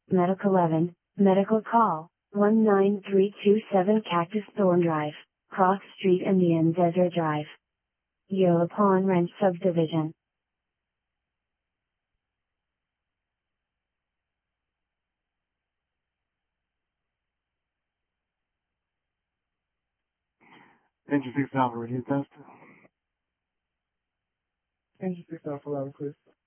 Medic 11, medical call, 19327 Cactus Thorn Drive, Cross Street, Indian Desert Drive, Yoapan Ranch Subdivision. Engine 6 Alpha radio test. Engine 6 Alpha loud and clear.